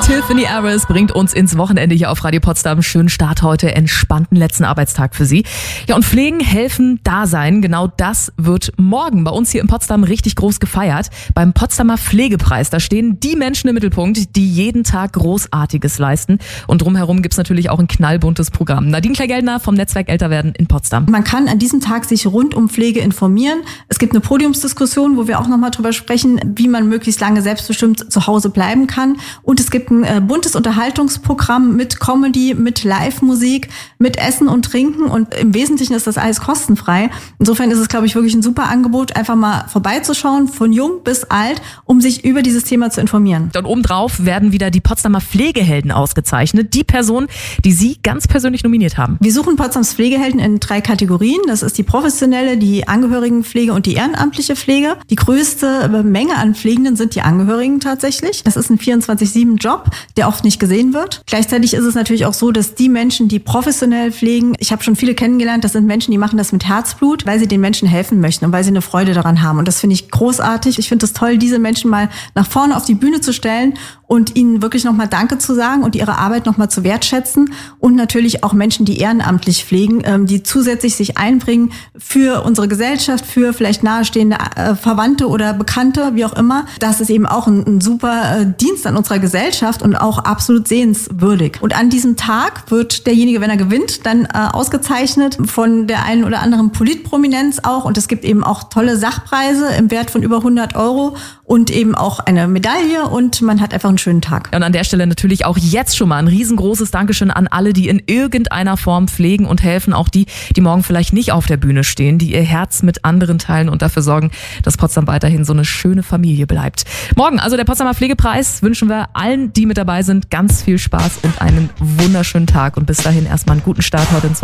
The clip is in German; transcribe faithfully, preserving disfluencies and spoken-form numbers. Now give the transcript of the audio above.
Tiffany Harris bringt uns ins Wochenende hier auf Radio Potsdam. Schönen Start heute, entspannten letzten Arbeitstag für Sie. Ja, und Pflegen, helfen, da sein, genau das wird morgen bei uns hier in Potsdam richtig groß gefeiert. Beim Potsdamer Pflegepreis, da stehen die Menschen im Mittelpunkt, die jeden Tag Großartiges leisten. Und drumherum gibt's natürlich auch ein knallbuntes Programm. Nadine Klär-Geldner vom Netzwerk Älterwerden in Potsdam. Man kann an diesem Tag sich rund um Pflege informieren. Es gibt eine Podiumsdiskussion, wo wir auch nochmal drüber sprechen, wie man möglichst lange selbstbestimmt zu Hause bleiben kann. Und es gibt ein äh, buntes Unterhaltungsprogramm mit Comedy, mit Live-Musik, mit Essen und Trinken. Und im Wesentlichen ist das alles kostenfrei. Insofern ist es, glaube ich, wirklich ein super Angebot, einfach mal vorbeizuschauen, von jung bis alt, um sich über dieses Thema zu informieren. Und obendrauf werden wieder die Potsdamer Pflegehelden ausgezeichnet. Die Person, die Sie ganz persönlich nominiert haben. Wir suchen Potsdams Pflegehelden in drei Kategorien. Das ist die professionelle, die Angehörigenpflege und die ehrenamtliche Pflege. Die größte Menge an Pflegenden sind die Angehörigen tatsächlich. Das ist ein vierundzwanzig sieben Job, der oft nicht gesehen wird. Gleichzeitig ist es natürlich auch so, dass die Menschen, die professionell pflegen, ich habe schon viele kennengelernt, das sind Menschen, die machen das mit Herzblut, weil sie den Menschen helfen möchten und weil sie eine Freude daran haben. Und das finde ich großartig. Ich finde es toll, diese Menschen mal nach vorne auf die Bühne zu stellen und ihnen wirklich nochmal Danke zu sagen und ihre Arbeit nochmal zu wertschätzen. Und natürlich auch Menschen, die ehrenamtlich pflegen, die zusätzlich sich einbringen für unsere Gesellschaft, für vielleicht nahestehende Verwandte oder Bekannte, wie auch immer. Das ist eben auch ein, ein super Dienst an unserer Gesellschaft und auch absolut sehenswürdig. Und an diesem Tag wird derjenige, wenn er gewinnt, dann ausgezeichnet von der einen oder anderen Politprominenz auch. Und es gibt eben auch tolle Sachpreise im Wert von über hundert Euro und eben auch eine Medaille und man hat einfach einen schönen Tag. Und an der Stelle natürlich auch jetzt schon mal ein riesengroßes Dankeschön an alle, die in irgendeiner Form pflegen und helfen. Auch die, die morgen vielleicht nicht auf der Bühne stehen, die ihr Herz mit anderen teilen und dafür sorgen, dass Potsdam weiterhin so eine schöne Familie bleibt. Morgen, also der Potsdamer Pflegepreis, wünschen wir allen, die mit dabei sind, ganz viel Spaß und einen wunderschönen Tag. Und bis dahin erstmal einen guten Start heute ins Wochenende.